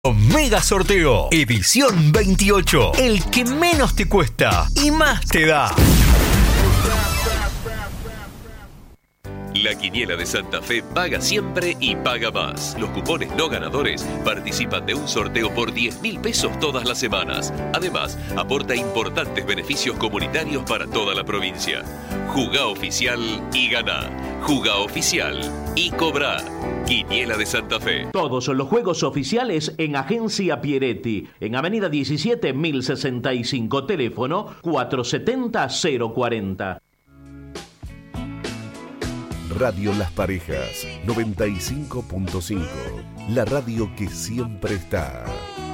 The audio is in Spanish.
Mega Sorteo, edición 28. El que menos te cuesta y más te da. La Quiniela de Santa Fe paga siempre y paga más. Los cupones no ganadores participan de un sorteo por 10.000 pesos todas las semanas. Además, aporta importantes beneficios comunitarios para toda la provincia. Jugá oficial y ganá. Jugá oficial y cobrá. Quiniela de Santa Fe. Todos los juegos oficiales en Agencia Pieretti, en Avenida 17, 1065, teléfono 470-040. Radio Las Parejas, 95.5. La radio que siempre está.